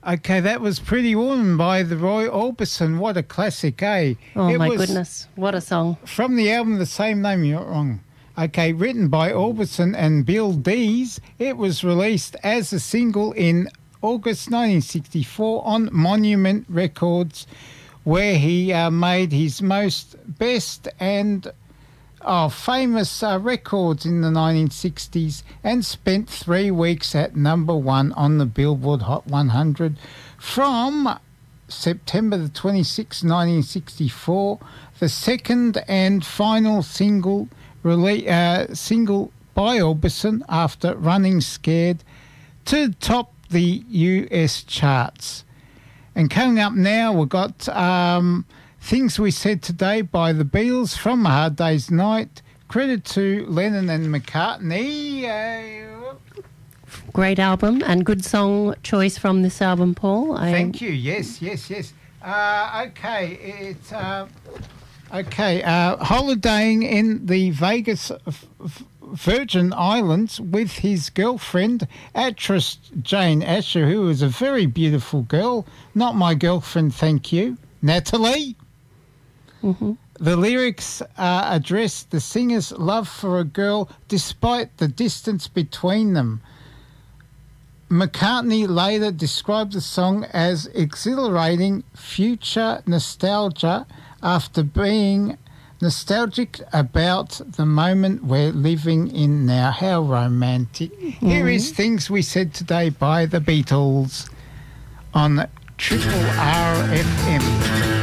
Okay, that was Pretty Woman by the Roy Orbison. What a classic, eh? Oh, my goodness. What a song. From the album The Same Name, you're not wrong. Okay, written by Orbison and Bill Dees. It was released as a single in August 1964 on Monument Records, where he made his best and famous records in the 1960s and spent 3 weeks at number 1 on the Billboard Hot 100 from September the 26th, 1964. The second and final single by Orbison after Running Scared to top the US charts. And coming up now, we've got Things We Said Today by the Beatles from A Hard Day's Night. Credit to Lennon and McCartney. Great album and good song choice from this album, Paul. Thank you. Yes. Holidaying in the Vegas Virgin Islands with his girlfriend, actress Jane Asher, who is a very beautiful girl. Not my girlfriend, thank you. Natalie. Mm-hmm. The lyrics address the singer's love for a girl despite the distance between them. McCartney later described the song as exhilarating future nostalgia after being nostalgic about the moment we're living in now. How romantic. Mm-hmm. Here is Things We Said Today by the Beatles on Triple R FM.